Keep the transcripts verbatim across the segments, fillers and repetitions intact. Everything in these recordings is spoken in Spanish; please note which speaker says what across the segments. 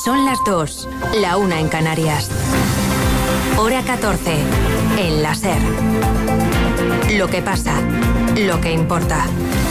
Speaker 1: Son las dos, la una en Canarias. Hora catorce, en la SER. Lo que pasa, lo que importa.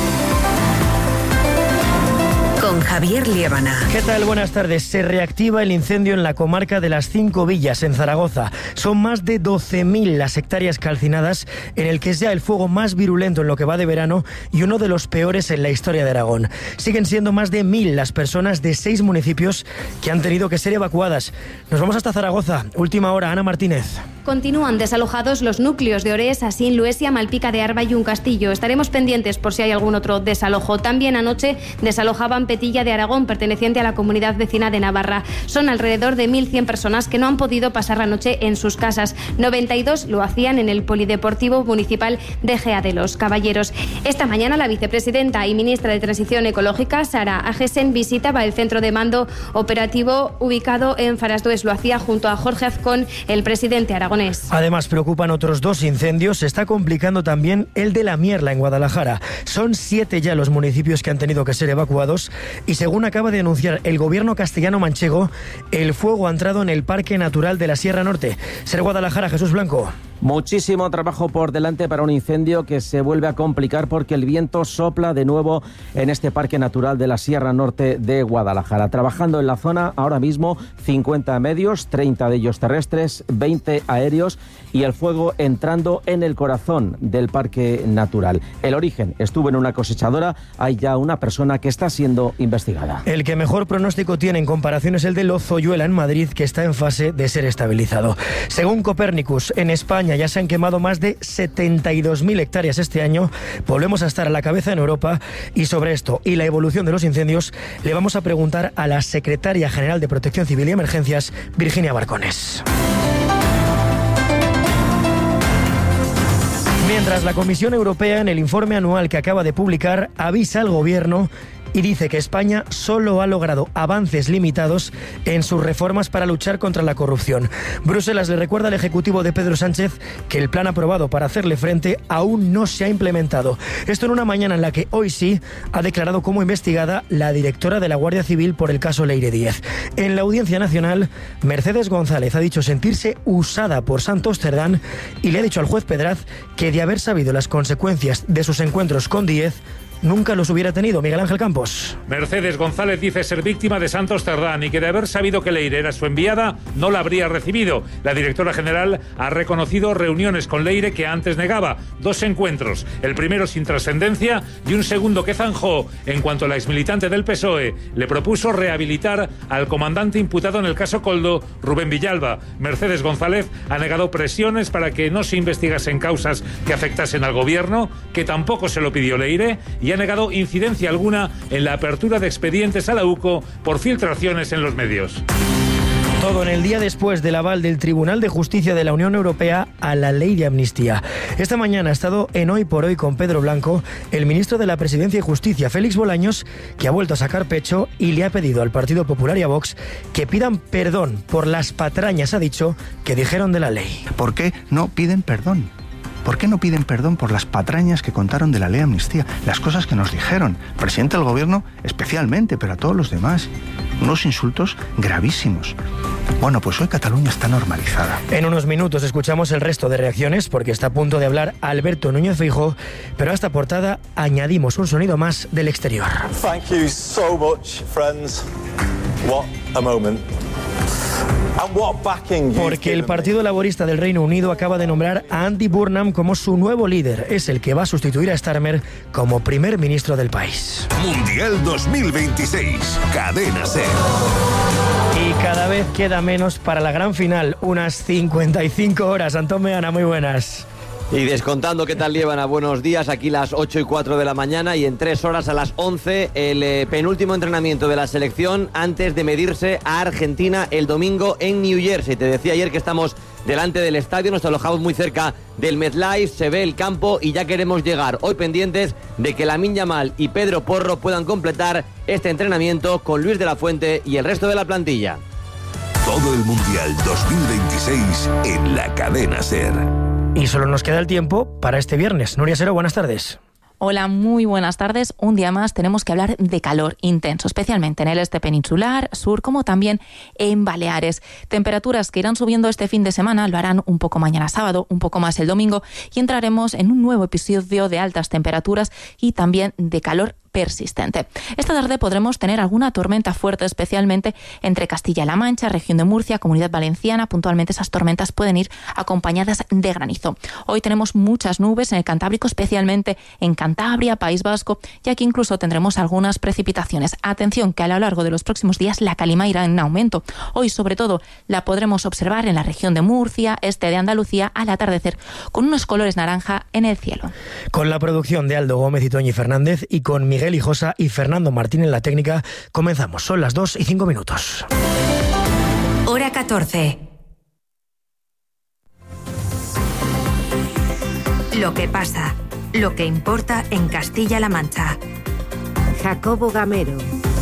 Speaker 1: Con Javier Liébana.
Speaker 2: ¿Qué tal? Buenas tardes. Se reactiva el incendio en la comarca de las Cinco Villas, en Zaragoza. Son más de doce mil las hectáreas calcinadas, en el que es ya el fuego más virulento en lo que va de verano y uno de los peores en la historia de Aragón. Siguen siendo más de mil las personas de seis municipios que han tenido que ser evacuadas. Nos vamos hasta Zaragoza. Última hora, Ana Martínez.
Speaker 3: Continúan desalojados los núcleos de Orés, Asín, Luesia, Malpica de Arba y Un Castillo. Estaremos pendientes por si hay algún otro desalojo. También anoche desalojaban Petilla de Aragón, perteneciente a la comunidad vecina de Navarra. Son alrededor de mil cien personas que no han podido pasar la noche en sus casas. noventa y dos lo hacían en el Polideportivo Municipal de Gea de los Caballeros. Esta mañana la vicepresidenta y ministra de Transición Ecológica, Sara Agesen, visitaba el centro de mando operativo ubicado en Farasdues. Lo hacía junto a Jorge Azcón, el presidente aragonés.
Speaker 2: Además, preocupan otros dos incendios. Se está complicando también el de La Mierla, en Guadalajara. Son siete ya los municipios que han tenido que ser evacuados y, según acaba de anunciar el gobierno castellano-manchego, el fuego ha entrado en el Parque Natural de la Sierra Norte. Ser Guadalajara, Jesús Blanco.
Speaker 4: Muchísimo trabajo por delante para un incendio que se vuelve a complicar porque el viento sopla de nuevo en este Parque Natural de la Sierra Norte de Guadalajara. Trabajando en la zona ahora mismo cincuenta medios, treinta de ellos terrestres, veinte aéreos y el fuego entrando en el corazón del Parque Natural. El origen estuvo en una cosechadora. Hay ya una persona que está siendo investigada.
Speaker 2: El que mejor pronóstico tiene en comparación es el de Lozoyuela, en Madrid, que está en fase de ser estabilizado. Según Copernicus, en España ya se han quemado más de setenta y dos mil hectáreas este año. Volvemos a estar a la cabeza en Europa, y sobre esto y la evolución de los incendios le vamos a preguntar a la secretaria general de Protección Civil y Emergencias, Virginia Barcones. Mientras, la Comisión Europea, en el informe anual que acaba de publicar, avisa al Gobierno y dice que España solo ha logrado avances limitados en sus reformas para luchar contra la corrupción. Bruselas le recuerda al Ejecutivo de Pedro Sánchez que el plan aprobado para hacerle frente aún no se ha implementado. Esto en una mañana en la que hoy sí ha declarado como investigada la directora de la Guardia Civil por el caso Leire Díez. En la Audiencia Nacional, Mercedes González ha dicho sentirse usada por Santos Cerdán y le ha dicho al juez Pedraz que, de haber sabido las consecuencias de sus encuentros con Díez, nunca los hubiera tenido. Miguel Ángel Campos.
Speaker 5: Mercedes González dice ser víctima de Santos Cerdán y que, de haber sabido que Leire era su enviada, no la habría recibido. La directora general ha reconocido reuniones con Leire que antes negaba. Dos encuentros, el primero sin trascendencia y un segundo que zanjó en cuanto la exmilitante del P S O E le propuso rehabilitar al comandante imputado en el caso Coldo, Rubén Villalba. Mercedes González ha negado presiones para que no se investigasen causas que afectasen al gobierno, que tampoco se lo pidió Leire, y ha negado incidencia alguna en la apertura de expedientes a la U C O por filtraciones en los medios.
Speaker 2: Todo en el día después del aval del Tribunal de Justicia de la Unión Europea a la ley de amnistía. Esta mañana ha estado en Hoy por Hoy con Pedro Blanco el ministro de la Presidencia y Justicia, Félix Bolaños, que ha vuelto a sacar pecho y le ha pedido al Partido Popular y a Vox que pidan perdón por las patrañas, ha dicho, que dijeron de la ley.
Speaker 6: ¿Por qué no piden perdón? ¿Por qué no piden perdón por las patrañas que contaron de la ley de amnistía? Las cosas que nos dijeron, el presidente del gobierno especialmente, pero a todos los demás. Unos insultos gravísimos. Bueno, pues hoy Cataluña está normalizada.
Speaker 2: En unos minutos escuchamos el resto de reacciones, porque está a punto de hablar Alberto Núñez Feijóo, pero a esta portada añadimos un sonido más del exterior.
Speaker 7: Thank you so much, friends. What a moment.
Speaker 2: Porque el Partido Laborista del Reino Unido acaba de nombrar a Andy Burnham como su nuevo líder. Es el que va a sustituir a Starmer como primer ministro del país.
Speaker 8: Mundial dos mil veintiséis, Cadena SER.
Speaker 2: Y cada vez queda menos para la gran final, unas cincuenta y cinco horas. Antón Meana, muy buenas.
Speaker 9: Y descontando, ¿qué tal, Liébana? Buenos días, aquí las ocho y cuatro de la mañana y en tres horas a las once el eh, penúltimo entrenamiento de la selección antes de medirse a Argentina el domingo en New Jersey. Te decía ayer que estamos delante del estadio, nos alojamos muy cerca del MetLife, se ve el campo y ya queremos llegar. Hoy pendientes de que Lamine Yamal y Pedro Porro puedan completar este entrenamiento con Luis de la Fuente y el resto de la plantilla.
Speaker 8: Todo el Mundial dos mil veintiséis en la Cadena SER.
Speaker 2: Y solo nos queda el tiempo para este viernes. Nuria Sero, buenas tardes.
Speaker 10: Hola, muy buenas tardes. Un día más tenemos que hablar de calor intenso, especialmente en el este peninsular, sur, como también en Baleares. Temperaturas que irán subiendo este fin de semana, lo harán un poco mañana sábado, un poco más el domingo, y entraremos en un nuevo episodio de altas temperaturas y también de calor persistente. Esta tarde podremos tener alguna tormenta fuerte, especialmente entre Castilla-La Mancha, región de Murcia, Comunidad Valenciana. Puntualmente esas tormentas pueden ir acompañadas de granizo. Hoy tenemos muchas nubes en el Cantábrico, especialmente en Cantabria, País Vasco, y aquí incluso tendremos algunas precipitaciones. Atención, que a lo largo de los próximos días la calima irá en aumento. Hoy, sobre todo, la podremos observar en la región de Murcia, este de Andalucía, al atardecer, con unos colores naranja en el cielo.
Speaker 2: Con la producción de Aldo Gómez y Toñi Fernández y con Miguel Miguel Hijosa y Fernando Martín en la técnica, comenzamos. Son las dos y cinco minutos.
Speaker 1: Hora catorce. Lo que pasa, lo que importa en Castilla-La Mancha. Jacobo Gamero.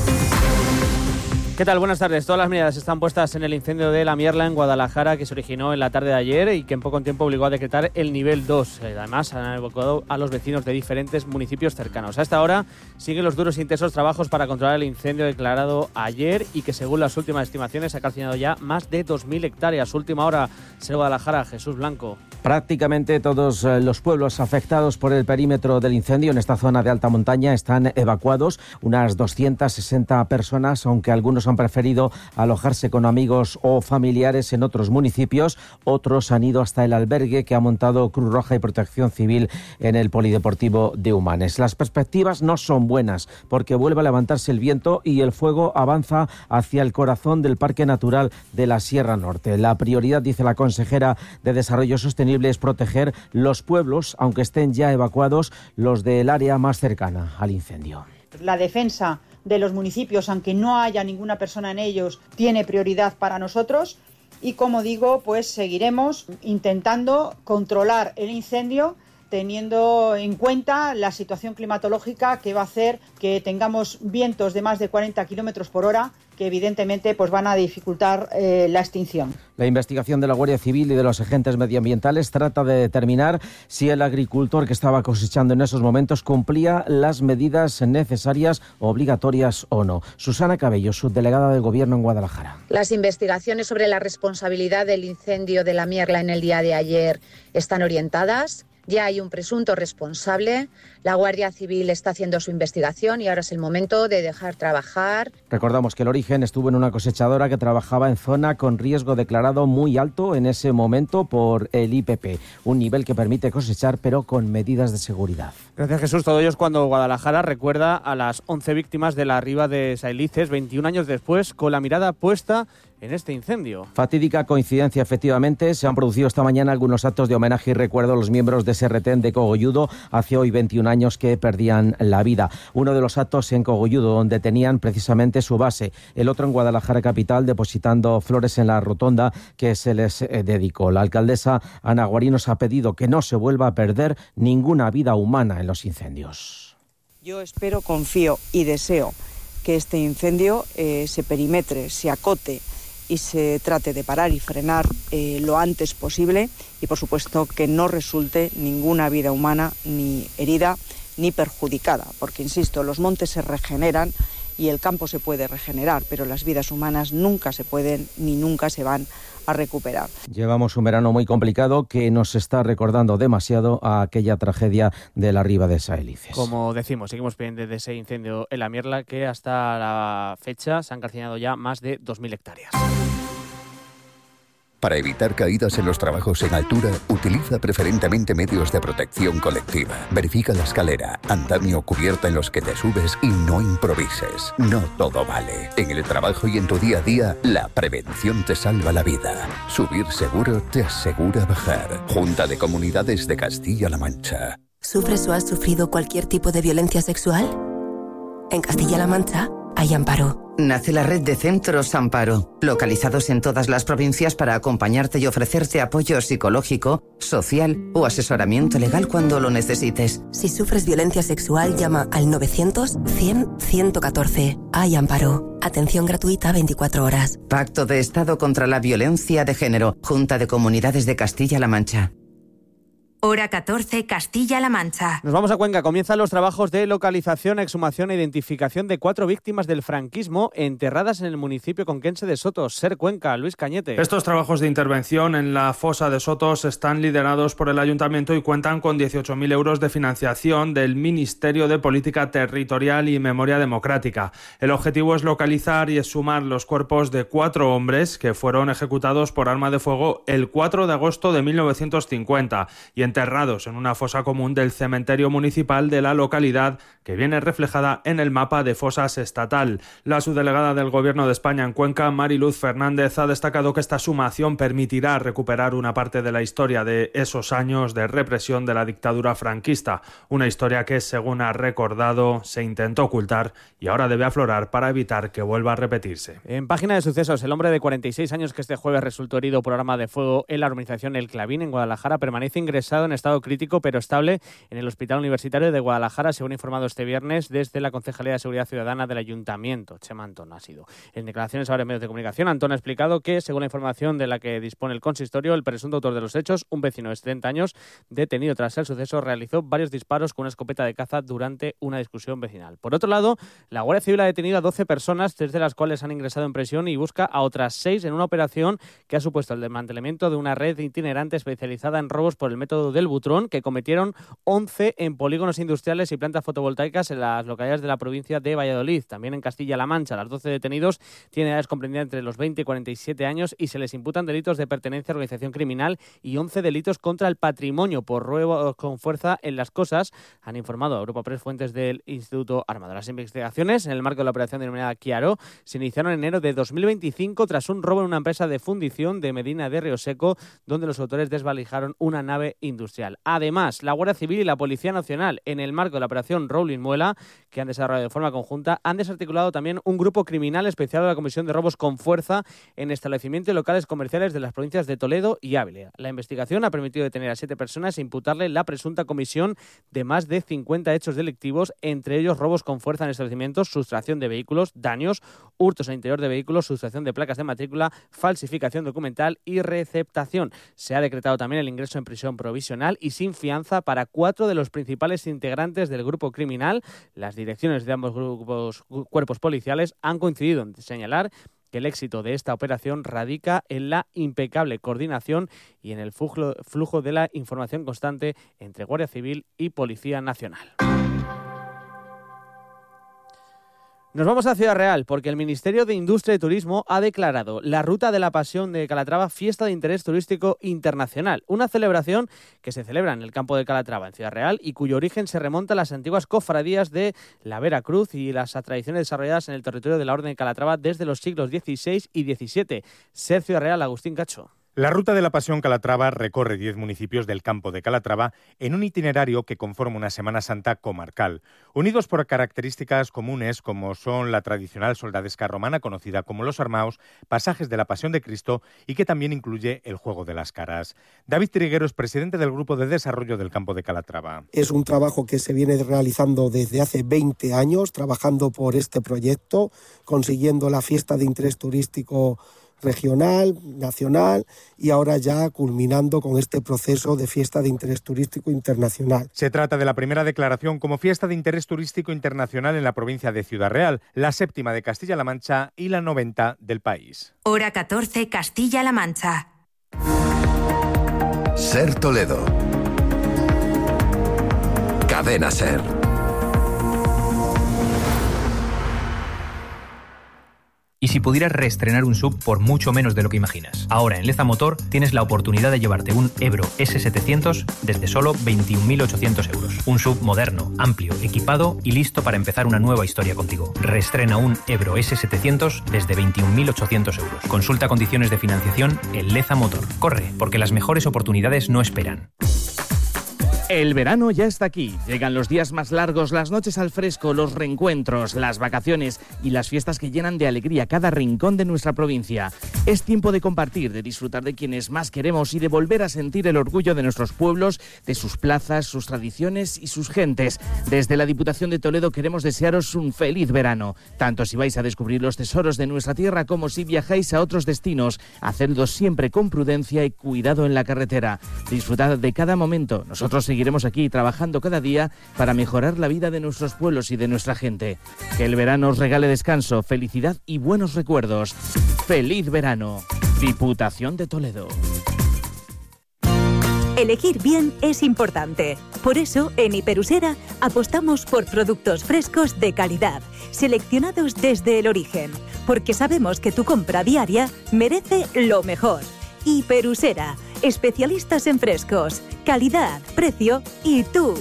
Speaker 11: ¿Qué tal? Buenas tardes. Todas las miradas están puestas en el incendio de La Mierla en Guadalajara, que se originó en la tarde de ayer y que en poco tiempo obligó a decretar el nivel dos. Además, han evacuado a los vecinos de diferentes municipios cercanos. A esta hora siguen los duros e intensos trabajos para controlar el incendio declarado ayer y que, según las últimas estimaciones, ha calcinado ya más de dos mil hectáreas. Última hora, ser Guadalajara, Jesús Blanco.
Speaker 4: Prácticamente todos los pueblos afectados por el perímetro del incendio en esta zona de alta montaña están evacuados. Unas doscientas sesenta personas, aunque algunos han preferido alojarse con amigos o familiares en otros municipios. Otros han ido hasta el albergue que ha montado Cruz Roja y Protección Civil en el Polideportivo de Humanes. Las perspectivas no son buenas porque vuelve a levantarse el viento y el fuego avanza hacia el corazón del Parque Natural de la Sierra Norte. La prioridad, dice la consejera de Desarrollo Sostenible, es proteger los pueblos, aunque estén ya evacuados los del área más cercana al incendio.
Speaker 12: La defensa de los municipios, aunque no haya ninguna persona en ellos, tiene prioridad para nosotros y, como digo, pues seguiremos intentando controlar el incendio teniendo en cuenta la situación climatológica que va a hacer que tengamos vientos de más de cuarenta kilómetros por hora que evidentemente pues van a dificultar eh, la extinción.
Speaker 4: La investigación de la Guardia Civil y de los agentes medioambientales trata de determinar si el agricultor que estaba cosechando en esos momentos cumplía las medidas necesarias, obligatorias o no. Susana Cabello, subdelegada del Gobierno en Guadalajara.
Speaker 13: Las investigaciones sobre la responsabilidad del incendio de La Mierla en el día de ayer están orientadas. Ya hay un presunto responsable, la Guardia Civil está haciendo su investigación y ahora es el momento de dejar trabajar.
Speaker 4: Recordamos que el origen estuvo en una cosechadora que trabajaba en zona con riesgo declarado muy alto en ese momento por el I P P, un nivel que permite cosechar pero con medidas de seguridad.
Speaker 11: Gracias, Jesús. Todo ello es cuando Guadalajara recuerda a las once víctimas de la riba de Sailices, veintiún años después, con la mirada puesta en este incendio.
Speaker 4: Fatídica coincidencia, efectivamente. Se han producido esta mañana algunos actos de homenaje y recuerdo a los miembros de ese retén de Cogolludo, hace hoy veintiún años que perdían la vida. Uno de los actos en Cogolludo, donde tenían precisamente su base. El otro en Guadalajara capital, depositando flores en la rotonda que se les eh, dedicó. La alcaldesa Ana Guarinos ha pedido que no se vuelva a perder ninguna vida humana en los incendios.
Speaker 14: Yo espero, confío y deseo que este incendio eh, se perimetre, se acote y se trate de parar y frenar eh, lo antes posible y, por supuesto, que no resulte ninguna vida humana ni herida ni perjudicada, porque, insisto, los montes se regeneran y el campo se puede regenerar, pero las vidas humanas nunca se pueden ni nunca se van a recuperar.
Speaker 4: Llevamos un verano muy complicado que nos está recordando demasiado a aquella tragedia de la riba de Saelices.
Speaker 11: Como decimos, seguimos pendientes de ese incendio en La Mierla, que hasta la fecha se han calcinado ya más de dos mil hectáreas.
Speaker 8: Para evitar caídas en los trabajos en altura, utiliza preferentemente medios de protección colectiva. Verifica la escalera, andamio o cubierta en los que te subes y no improvises. No todo vale. En el trabajo y en tu día a día, la prevención te salva la vida. Subir seguro te asegura bajar. Junta de Comunidades de Castilla-La Mancha.
Speaker 15: ¿Sufres o has sufrido cualquier tipo de violencia sexual? En Castilla-La Mancha hay Amparo.
Speaker 16: Nace la red de Centros Amparo, localizados en todas las provincias para acompañarte y ofrecerte apoyo psicológico, social o asesoramiento legal cuando lo necesites.
Speaker 15: Si sufres violencia sexual, llama al novecientos, cien, ciento catorce. Hay Amparo. Atención gratuita veinticuatro horas.
Speaker 16: Pacto de Estado contra la Violencia de Género. Junta de Comunidades de Castilla-La Mancha.
Speaker 1: Hora catorce, Castilla-La Mancha.
Speaker 11: Nos vamos a Cuenca. Comienzan los trabajos de localización, exhumación e identificación de cuatro víctimas del franquismo enterradas en el municipio conquense de Sotos. Ser Cuenca, Luis Cañete.
Speaker 17: Estos trabajos de intervención en la fosa de Sotos están liderados por el Ayuntamiento y cuentan con dieciocho mil euros de financiación del Ministerio de Política Territorial y Memoria Democrática. El objetivo es localizar y exhumar los cuerpos de cuatro hombres que fueron ejecutados por arma de fuego el cuatro de agosto de mil novecientos cincuenta y enterrados en una fosa común del cementerio municipal de la localidad, que viene reflejada en el mapa de fosas estatal. La subdelegada del Gobierno de España en Cuenca, Mariluz Fernández, ha destacado que esta sumación permitirá recuperar una parte de la historia de esos años de represión de la dictadura franquista, una historia que, según ha recordado, se intentó ocultar y ahora debe aflorar para evitar que vuelva a repetirse.
Speaker 11: En página de sucesos, el hombre de cuarenta y seis años que este jueves resultó herido por arma de fuego en la urbanización El Clavín, en Guadalajara, permanece ingresado en estado crítico pero estable en el Hospital Universitario de Guadalajara, según ha informado este viernes desde la Concejalía de Seguridad Ciudadana del Ayuntamiento. Chema Antón ha sido. En declaraciones ahora en medios de comunicación, Antón ha explicado que, según la información de la que dispone el consistorio, el presunto autor de los hechos, un vecino de setenta años, detenido tras el suceso, realizó varios disparos con una escopeta de caza durante una discusión vecinal. Por otro lado, la Guardia Civil ha detenido a doce personas, tres de las cuales han ingresado en prisión, y busca a otras seis en una operación que ha supuesto el desmantelamiento de una red itinerante especializada en robos por el método del butrón, que cometieron once en polígonos industriales y plantas fotovoltaicas en las localidades de la provincia de Valladolid. También en Castilla-La Mancha, las doce detenidos tienen edades comprendidas entre los veinte y cuarenta y siete años y se les imputan delitos de pertenencia a organización criminal y once delitos contra el patrimonio por robo con fuerza en las cosas, han informado a Europa Press fuentes del Instituto Armado. Las investigaciones, en el marco de la operación denominada Chiaro, se iniciaron en enero de dos mil veinticinco tras un robo en una empresa de fundición de Medina de Rioseco, donde los autores desvalijaron una nave industrial. Además, la Guardia Civil y la Policía Nacional, en el marco de la operación Rolling Muela, que han desarrollado de forma conjunta, han desarticulado también un grupo criminal especial de la Comisión de Robos con Fuerza en establecimientos y locales comerciales de las provincias de Toledo y Ávila. La investigación ha permitido detener a siete personas e imputarle la presunta comisión de más de cincuenta hechos delictivos, entre ellos robos con fuerza en establecimientos, sustracción de vehículos, daños, hurtos al interior de vehículos, sustracción de placas de matrícula, falsificación documental y receptación. Se ha decretado también el ingreso en prisión provisional y sin fianza para cuatro de los principales integrantes del grupo criminal. Las direcciones de ambos grupos, cuerpos policiales han coincidido en señalar que el éxito de esta operación radica en la impecable coordinación y en el flujo, flujo de la información constante entre Guardia Civil y Policía Nacional. Nos vamos a Ciudad Real porque el Ministerio de Industria y Turismo ha declarado la Ruta de la Pasión de Calatrava fiesta de interés turístico internacional, una celebración que se celebra en el campo de Calatrava, en Ciudad Real, y cuyo origen se remonta a las antiguas cofradías de la Veracruz y las tradiciones desarrolladas en el territorio de la Orden de Calatrava desde los siglos dieciséis y diecisiete. Ser Ciudad Real, Agustín Cacho.
Speaker 18: La Ruta de la Pasión Calatrava recorre diez municipios del campo de Calatrava en un itinerario que conforma una Semana Santa comarcal, unidos por características comunes como son la tradicional soldadesca romana conocida como Los Armaos, pasajes de la Pasión de Cristo y que también incluye el Juego de las Caras. David Triguero es presidente del Grupo de Desarrollo del Campo de Calatrava.
Speaker 19: Es un trabajo que se viene realizando desde hace veinte años, trabajando por este proyecto, consiguiendo la fiesta de interés turístico regional, nacional y ahora ya culminando con este proceso de fiesta de interés turístico internacional.
Speaker 18: Se trata de la primera declaración como fiesta de interés turístico internacional en la provincia de Ciudad Real, la séptima de Castilla-La Mancha y la noventa del país.
Speaker 1: Hora catorce, Castilla-La Mancha.
Speaker 20: Ser Toledo. Cadena Ser.
Speaker 21: Y si pudieras reestrenar un S U V por mucho menos de lo que imaginas. Ahora en Leza Motor tienes la oportunidad de llevarte un Ebro ese setecientos desde solo veintiún mil ochocientos euros. Un S U V moderno, amplio, equipado y listo para empezar una nueva historia contigo. Reestrena un Ebro ese setecientos desde veintiún mil ochocientos euros. Consulta condiciones de financiación en Leza Motor. Corre, porque las mejores oportunidades no esperan.
Speaker 3: El verano ya está aquí. Llegan los días más largos, las noches al fresco, los reencuentros, las vacaciones y las fiestas que llenan de alegría cada rincón de nuestra provincia. Es tiempo de compartir, de disfrutar de quienes más queremos y de volver a sentir el orgullo de nuestros pueblos, de sus plazas, sus tradiciones y sus gentes. Desde la Diputación de Toledo queremos desearos un feliz verano, tanto si vais a descubrir los tesoros de nuestra tierra como si viajáis a otros destinos. Hacedlo siempre con prudencia y cuidado en la carretera. Disfrutad de cada momento. Nosotros seguiremos Seguiremos aquí trabajando cada día para mejorar la vida de nuestros pueblos y de nuestra gente. Que el verano os regale descanso, felicidad y buenos recuerdos. ¡Feliz verano! Diputación de Toledo.
Speaker 22: Elegir bien es importante. Por eso, en Hiperusera apostamos por productos frescos de calidad, seleccionados desde el origen, porque sabemos que tu compra diaria merece lo mejor. Hiperusera, especialistas en frescos, calidad, precio y tú.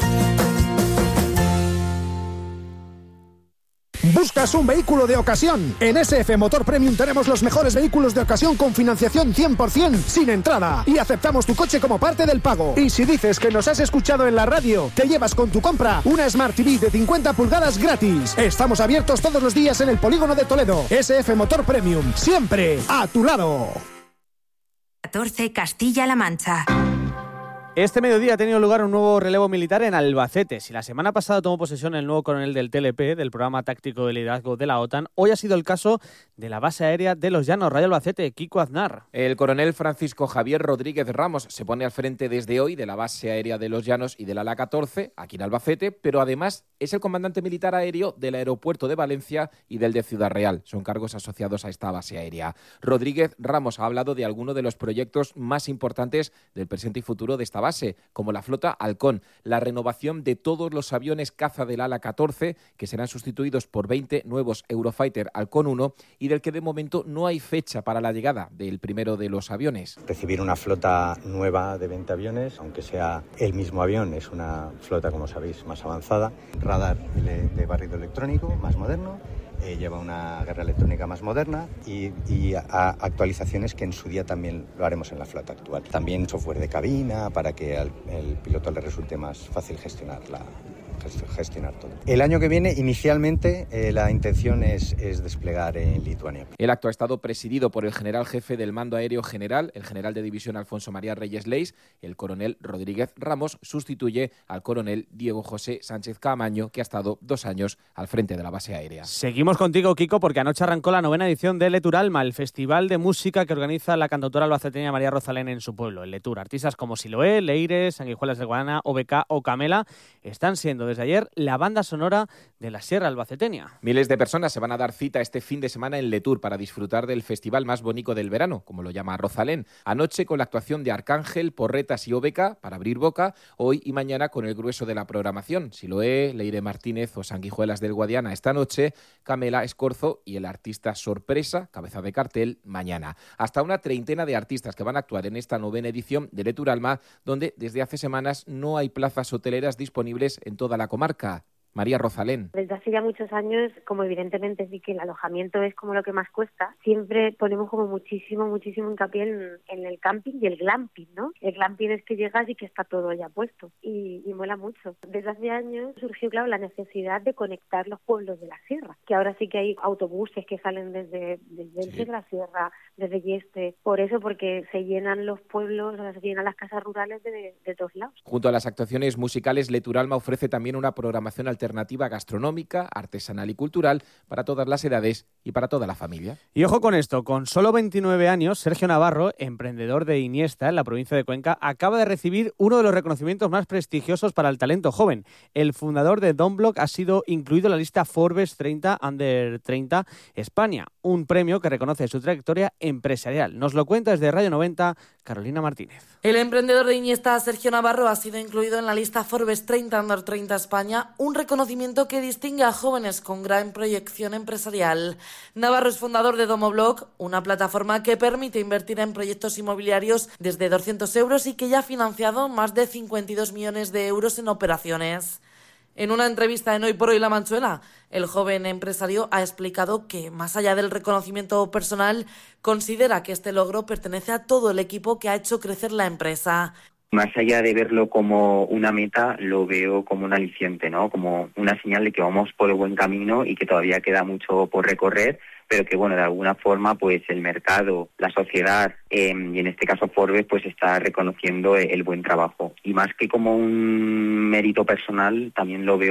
Speaker 23: ¿Buscas un vehículo de ocasión? En S F Motor Premium tenemos los mejores vehículos de ocasión con financiación cien por ciento sin entrada y aceptamos tu coche como parte del pago. Y si dices que nos has escuchado en la radio, te llevas con tu compra una Smart T V de cincuenta pulgadas gratis. Estamos abiertos todos los días en el polígono de Toledo. S F Motor Premium, siempre a tu lado.
Speaker 1: catorce Castilla-La Mancha.
Speaker 11: Este mediodía ha tenido lugar un nuevo relevo militar en Albacete. Si la semana pasada tomó posesión el nuevo coronel del T L P, del Programa Táctico de Liderazgo de la OTAN, hoy ha sido el caso de la base aérea de Los Llanos, Rayo Albacete, Kiko Aznar.
Speaker 24: El coronel Francisco Javier Rodríguez Ramos se pone al frente desde hoy de la base aérea de Los Llanos y del ala catorce, aquí en Albacete, pero además es el comandante militar aéreo del aeropuerto de Valencia y del de Ciudad Real. Son cargos asociados a esta base aérea. Rodríguez Ramos ha hablado de algunos de los proyectos más importantes del presente y futuro de esta base, como la flota Halcón, la renovación de todos los aviones caza del ala catorce, que serán sustituidos por veinte nuevos Eurofighter Halcón uno, y del que de momento no hay fecha para la llegada del primero de los aviones.
Speaker 25: Recibir una flota nueva de veinte aviones, aunque sea el mismo avión, es una flota, como sabéis, más avanzada. Radar de barrido electrónico, más moderno. Eh, lleva una guerra electrónica más moderna y, y a, a actualizaciones que en su día también lo haremos en la flota actual. También software de cabina para que al el piloto le resulte más fácil gestionar la, gestionar todo. El año que viene, inicialmente, eh, la intención es, es desplegar en Lituania.
Speaker 24: El acto ha estado presidido por el general jefe del Mando Aéreo General, el general de división Alfonso María Reyes Leis. El coronel Rodríguez Ramos sustituye al coronel Diego José Sánchez Caamaño, que ha estado dos años al frente de la base aérea.
Speaker 11: Seguimos contigo, Kiko, porque anoche arrancó la novena edición de Leturalma, el festival de música que organiza la cantautora albaceteña María Rosalén en su pueblo, en Letur. Artistas como Siloé, Leire, Sanguijuelas del Guadana, O B K o Camela están siendo desde ayer la banda sonora de la Sierra Albaceteña.
Speaker 24: Miles de personas se van a dar cita este fin de semana en Letur para disfrutar del festival más bonito del verano, como lo llama Rosalén. Anoche con la actuación de Arcángel, Porretas y O B K para abrir boca, hoy y mañana con el grueso de la programación. Siloé, Leire Martínez o Sanguijuelas del Guadiana esta noche, Camela, Escorzo y el artista sorpresa, cabeza de cartel, mañana. Hasta una treintena de artistas que van a actuar en esta novena edición de Leturalma, donde desde hace semanas no hay plazas hoteleras disponibles en toda la comarca. María Rosalén.
Speaker 26: Desde hace ya muchos años, como evidentemente sí que el alojamiento es como lo que más cuesta, siempre ponemos como muchísimo, muchísimo hincapié en, en el camping y el glamping, ¿no? El glamping es que llegas y que está todo ya puesto y, y mola mucho. Desde hace años surgió, claro, la necesidad de conectar los pueblos de la sierra, que ahora sí que hay autobuses que salen desde, desde sí. la sierra, desde Yeste, por eso, porque se llenan los pueblos, o sea, se llenan las casas rurales de, de todos lados.
Speaker 24: Junto a las actuaciones musicales, Leturalma ofrece también una programación alternativa alternativa gastronómica, artesanal y cultural para todas las edades y para toda la familia.
Speaker 11: Y ojo con esto, con solo veintinueve años, Sergio Navarro, emprendedor de Iniesta en la provincia de Cuenca, acaba de recibir uno de los reconocimientos más prestigiosos para el talento joven. El fundador de Don Block ha sido incluido en la lista Forbes treinta Under treinta España, un premio que reconoce su trayectoria empresarial. Nos lo cuenta desde Radio noventa, Carolina Martínez.
Speaker 27: El emprendedor de Iniesta, Sergio Navarro, ha sido incluido en la lista Forbes treinta Under treinta España, un reconocimiento que distingue a jóvenes con gran proyección empresarial. Navarro es fundador de Domoblock, una plataforma que permite invertir en proyectos inmobiliarios desde doscientos euros y que ya ha financiado más de cincuenta y dos millones de euros en operaciones. En una entrevista en Hoy por Hoy La Manchuela, el joven empresario ha explicado que, más allá del reconocimiento personal, considera que este logro pertenece a todo el equipo que ha hecho crecer la empresa.
Speaker 2: Más allá de verlo como una meta, lo veo como un aliciente, ¿no? Como una señal de que vamos por el buen camino y que todavía queda mucho por recorrer, pero que, bueno, de alguna forma, pues el mercado, la sociedad, eh, y en este caso Forbes, pues está reconociendo el buen trabajo. Y más que como un mérito personal, también lo veo